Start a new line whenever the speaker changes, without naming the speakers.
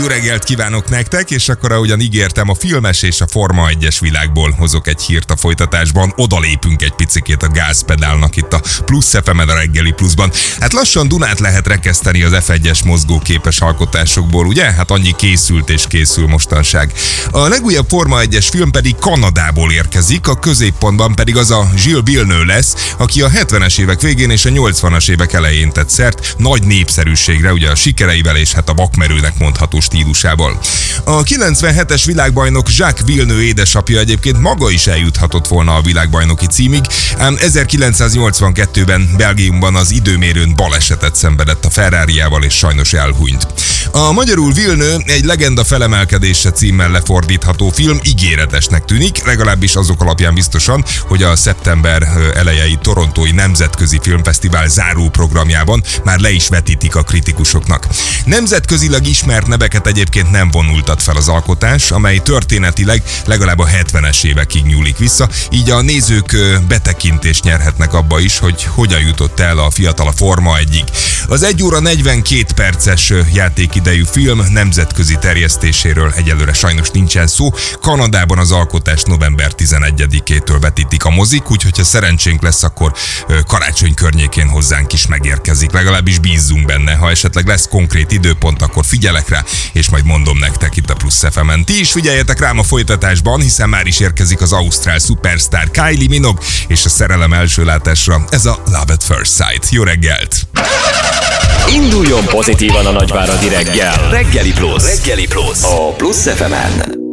reggelt kívánok nektek, és akkor ahogyan ígértem, a filmes és a Forma 1-es világból hozok egy hírt a folytatásban. Odalépünk egy picikét a gázpedálnak itt a Plusz FM-en, a Reggeli Pluszban. Hát lassan Dunát lehet rekeszteni az F1-es mozgóképes alkotásokból, ugye? Hát annyi készült és készül mostanság. A legújabb Forma 1-es film pedig Kanadából érkezik, a középpontban pedig az a Gilles Villeneuve lesz, aki a 70-es évek végén és a 80-as évek elején tett szert nagy népszerűségre, ugye a sikereivel és hát a vakmerőnek mondható stílusával. A 97-es világbajnok Jacques Villeneuve édesapja egyébként maga is eljuthatott volna a világbajnoki címig, ám 1982-ben Belgiumban az időmérőn balesetet szenvedett a Ferrariával és sajnos elhunyt. A magyarul Villeneuve egy legenda felemelkedése címmel lefordítható film ígéretesnek tűnik, legalábbis azok alapján biztosan, hogy a szeptember elejei torontói nemzetközi filmfesztivál záró programjában már le is vetítik a kritikusoknak. Nemzetközileg ismert neveket egyébként nem vonultat fel az alkotás, amely történetileg legalább a 70-es évekig nyúlik vissza, így a nézők betekintést nyerhetnek abba is, hogy hogyan jutott el a fiatal a Forma 1-ig. Az 1 óra 42 perces játékidejű film nemzetközi terjesztéséről egyelőre sajnos nincsen szó. Kanadában az alkotást november 11-től vetítik a mozik, úgyhogy ha szerencsénk lesz, akkor karácsony környékén hozzánk is megérkezik. Legalábbis bízzunk benne. Ha esetleg lesz konkrét időpont, akkor figyelek rá, és majd mondom nektek itt a Plusz FM-en. Ti is figyeljetek rám a folytatásban, hiszen már is érkezik az ausztrál szupersztár Kylie Minogue, és a szerelem első látásra ez a Love at First Sight. Jó reggelt!
Induljon pozitívan a nagyváradi reggel. Reggeli Plusz. A Plusz FM-en.